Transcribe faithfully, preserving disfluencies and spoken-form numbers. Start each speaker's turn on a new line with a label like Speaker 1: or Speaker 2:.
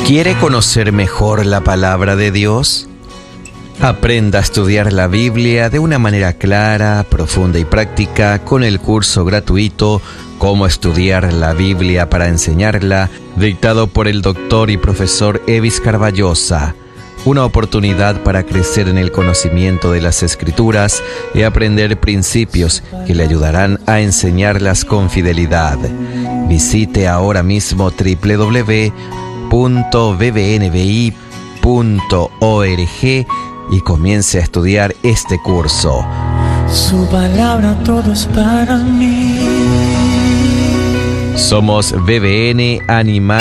Speaker 1: ¿Quiere conocer mejor la palabra de Dios? Aprenda a estudiar la Biblia de una manera clara, profunda y práctica con el curso gratuito Cómo estudiar la Biblia para enseñarla, dictado por el doctor y profesor Evis Carballosa. Una oportunidad para crecer en el conocimiento de las Escrituras y aprender principios que le ayudarán a enseñarlas con fidelidad. Visite ahora mismo doble u doble u doble u punto b b n b i punto org y comience a estudiar este curso.
Speaker 2: Su palabra todo es para mí.
Speaker 1: Somos B B N Animal.